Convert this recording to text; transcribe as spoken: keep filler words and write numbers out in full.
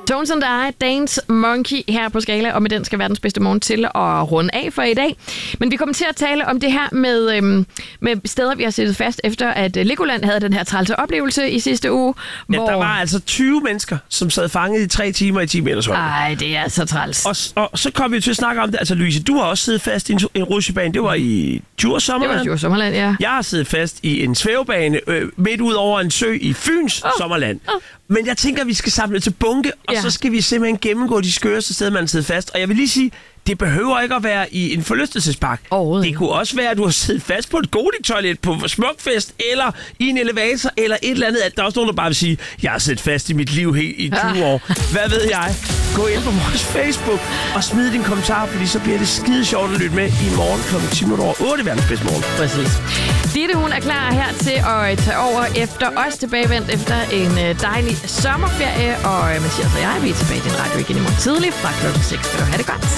Tones and I, Dance Monkey her på Skala, og med den skal verdens bedste morgen til at runde af for i dag. Men vi kommer til at tale om det her med, øhm, med steder, vi har siddet fast efter, at Legoland havde den her trælse oplevelse i sidste uge. Ja, hvor... der var altså tyve mennesker, som sad fanget i tre timer i ti meters højde. Ej, det er så træls. Og, og så kom vi til at snakke om det. Altså, Louise, du har også siddet fast i en, en rutsjebane. Det var i Djurs Sommerland. Det var Djurs Sommerland, ja. Jeg har siddet fast i en svævebane øh, midt ud over en sø i Fyns oh. Sommerland. Oh. Men jeg tænker, at vi skal samle til bunke, og ja. så skal vi simpelthen gennemgå de skøreste steder, man sidder fast. Og jeg vil lige sige, det behøver ikke at være i en forlystelsespark. Oh, det kunne også være, at du har siddet fast på et Godin-toilet på Smukfest, eller i en elevator, eller et eller andet. Der er også nogen, der bare vil sige, jeg har siddet fast i mit liv helt i tyve år. Hvad ved jeg? Gå ind på vores Facebook og smid din kommentar, fordi så bliver det skide sjovt at lytte med i morgen klokken ti over otte, verdens bedste morgen. Præcis. Ditte, hun er klar her til at tage over efter os, tilbagevendt efter en dejlig sommerferie. Og Mathias og jeg, vi er tilbage i din radio igen i morgen tidlig fra klokken seks. Skal du have det godt.